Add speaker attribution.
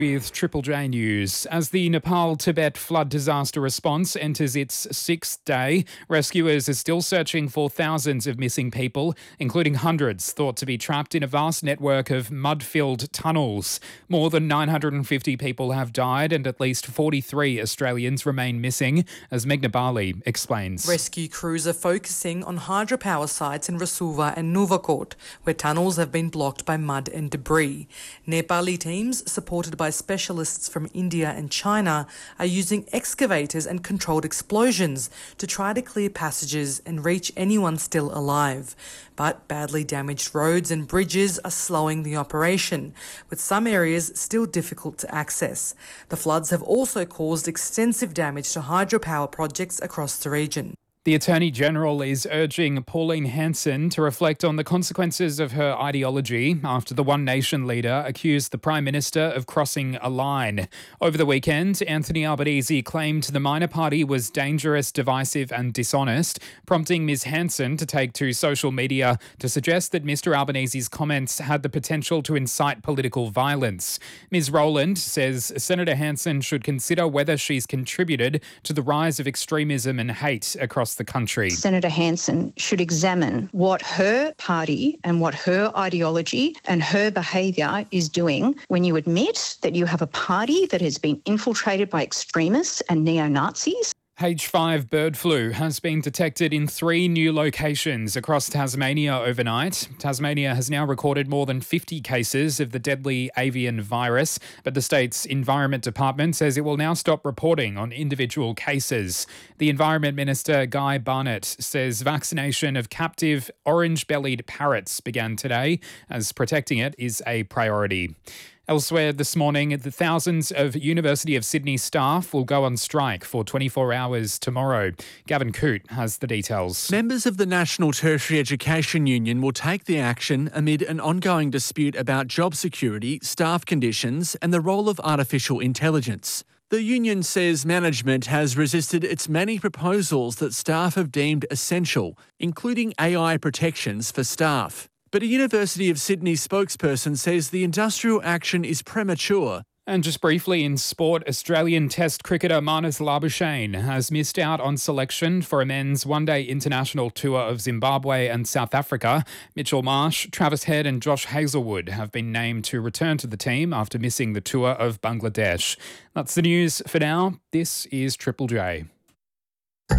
Speaker 1: With Triple J News. As the Nepal-Tibet flood disaster response enters its sixth day, rescuers are still searching for thousands of missing people, including hundreds thought to be trapped in a vast network of mud-filled tunnels. More than 950 people have died and at least 43 Australians remain missing, as Meghna Bali explains.
Speaker 2: Rescue crews are focusing on hydropower sites in Rasuva and Nuvakot, where tunnels have been blocked by mud and debris. Nepali teams, supported by specialists from India and China, are using excavators and controlled explosions to try to clear passages and reach anyone still alive. But badly damaged roads and bridges are slowing the operation, with some areas still difficult to access. The floods have also caused extensive damage to hydropower projects across the region.
Speaker 1: The Attorney-General is urging Pauline Hanson to reflect on the consequences of her ideology after the One Nation leader accused the Prime Minister of crossing a line. Over the weekend, Anthony Albanese claimed the minor party was dangerous, divisive and dishonest, prompting Ms Hanson to take to social media to suggest that Mr Albanese's comments had the potential to incite political violence. Ms Rowland says Senator Hanson should consider whether she's contributed to the rise of extremism and hate across the country.
Speaker 3: Senator Hanson should examine what her party and what her ideology and her behaviour is doing when you admit that you have a party that has been infiltrated by extremists and neo-Nazis.
Speaker 1: H5 bird flu has been detected in 3 new locations across Tasmania overnight. Tasmania has now recorded more than 50 cases of the deadly avian virus, but the state's Environment Department says it will now stop reporting on individual cases. The Environment Minister, Guy Barnett, says vaccination of captive orange-bellied parrots began today, as protecting it is a priority. Elsewhere this morning, the thousands of University of Sydney staff will go on strike for 24 hours tomorrow. Gavin Coote has the details.
Speaker 4: Members of the National Tertiary Education Union will take the action amid an ongoing dispute about job security, staff conditions and the role of artificial intelligence. The union says management has resisted its many proposals that staff have deemed essential, including AI protections for staff. But a University of Sydney spokesperson says the industrial action is premature.
Speaker 1: And just briefly in sport, Australian Test cricketer Marnus Labuschagne has missed out on selection for a men's one-day international tour of Zimbabwe and South Africa. Mitchell Marsh, Travis Head and Josh Hazlewood have been named to return to the team after missing the tour of Bangladesh. That's the news for now. This is Triple J.